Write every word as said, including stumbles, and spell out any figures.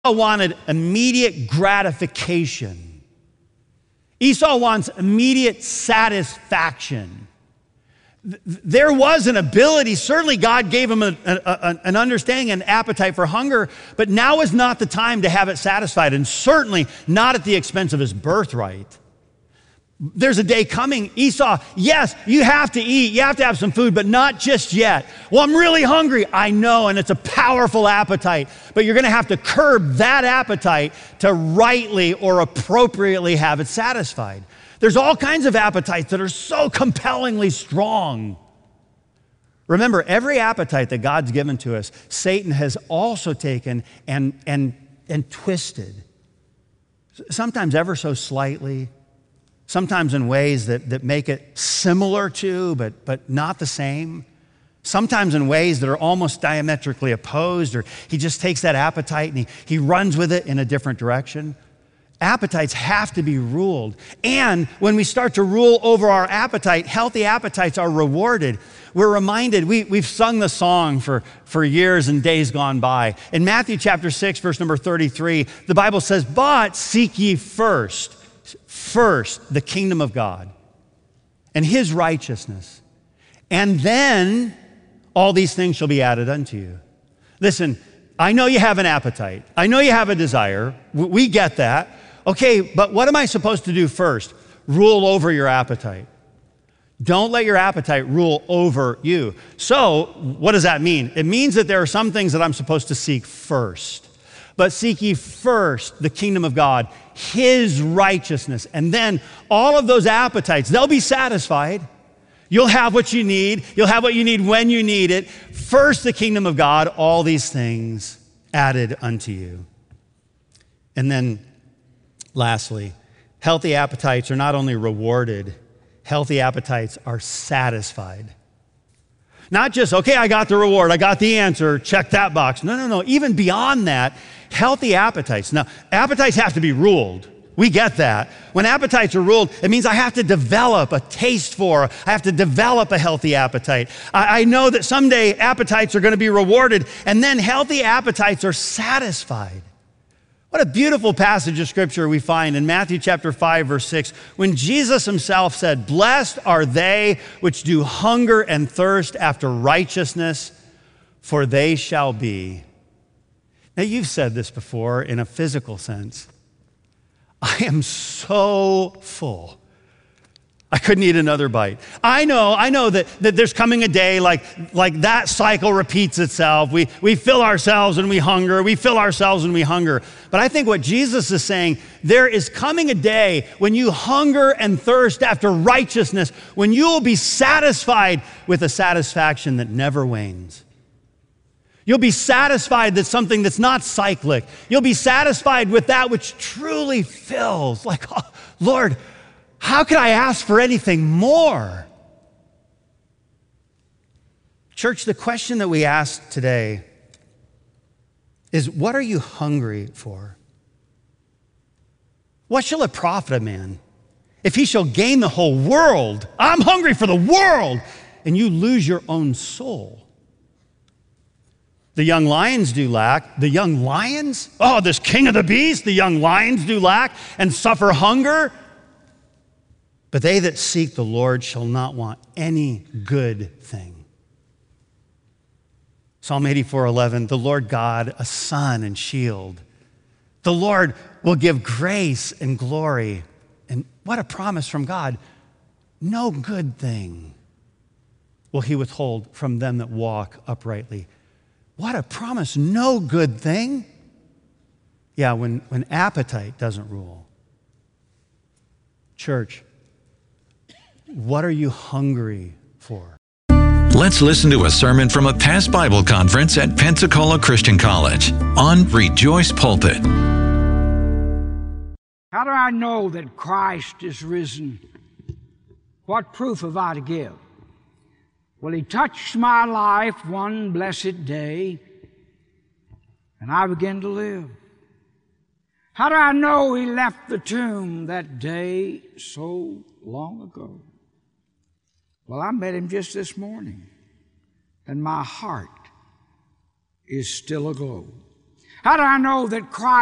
wanted immediate gratification. Esau wants immediate satisfaction. There was an ability, certainly God gave him a, a, a, an understanding and appetite for hunger, but now is not the time to have it satisfied, and certainly not at the expense of his birthright. There's a day coming, Esau, yes, you have to eat, you have to have some food, but not just yet. Well, I'm really hungry. I know, and it's a powerful appetite, but you're gonna have to curb that appetite to rightly or appropriately have it satisfied. There's all kinds of appetites that are so compellingly strong. Remember, every appetite that God's given to us, Satan has also taken and, and, and twisted. Sometimes ever so slightly, sometimes in ways that, that make it similar to, but, but not the same. Sometimes in ways that are almost diametrically opposed, or he just takes that appetite and he, he runs with it in a different direction. Appetites have to be ruled. And when we start to rule over our appetite, healthy appetites are rewarded. We're reminded, we, we've sung the song for, for years and days gone by. In Matthew chapter six, verse number thirty-three, the Bible says, but seek ye first, first the kingdom of God and his righteousness, and then all these things shall be added unto you. Listen, I know you have an appetite. I know you have a desire. We get that. Okay, but what am I supposed to do first? Rule over your appetite. Don't let your appetite rule over you. So, what does that mean? It means that there are some things that I'm supposed to seek first. But seek ye first the kingdom of God, his righteousness, and then all of those appetites, they'll be satisfied. You'll have what you need. You'll have what you need when you need it. First the kingdom of God, all these things added unto you. And then lastly, healthy appetites are not only rewarded, healthy appetites are satisfied. Not just, okay, I got the reward, I got the answer, check that box. No, no, no, even beyond that, healthy appetites. Now, appetites have to be ruled. We get that. When appetites are ruled, it means I have to develop a taste for, I have to develop a healthy appetite. I, I know that someday appetites are going to be rewarded, and then healthy appetites are satisfied. What a beautiful passage of scripture we find in Matthew chapter five, verse six, when Jesus himself said, blessed are they which do hunger and thirst after righteousness, for they shall be. Now, you've said this before in a physical sense. I am so full. I couldn't eat another bite. I know, I know that, that there's coming a day like, like that cycle repeats itself. We, we fill ourselves and we hunger. We fill ourselves and we hunger. But I think what Jesus is saying, there is coming a day when you hunger and thirst after righteousness, when you will be satisfied with a satisfaction that never wanes. You'll be satisfied that something that's not cyclic. You'll be satisfied with that which truly fills. Like, oh, Lord, how could I ask for anything more? Church, the question that we ask today is, what are you hungry for? What shall it profit a man if he shall gain the whole world? I'm hungry for the world, and you lose your own soul. The young lions do lack. The young lions? Oh, this king of the beasts, the young lions do lack and suffer hunger. But they that seek the Lord shall not want any good thing. Psalm eighty-four eleven, the Lord God, a sun and shield. The Lord will give grace and glory. And what a promise from God. No good thing will he withhold from them that walk uprightly. What a promise, no good thing. Yeah, when, when appetite doesn't rule. Church, what are you hungry for? Let's listen to a sermon from a past Bible conference at Pensacola Christian College on Rejoice Pulpit. How do I know that Christ is risen? What proof have I to give? Well, he touched my life one blessed day, and I began to live. How do I know he left the tomb that day so long ago? Well, I met him just this morning, and my heart is still aglow. How do I know that Christ